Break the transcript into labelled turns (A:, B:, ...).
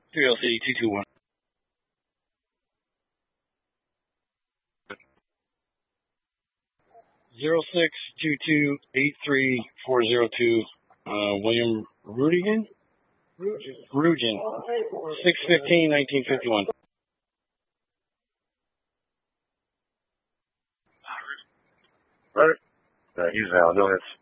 A: 3LC 221. 0622-83402, William Rudigan? Rugin. 6/15/1951.
B: Right. He's now doing it.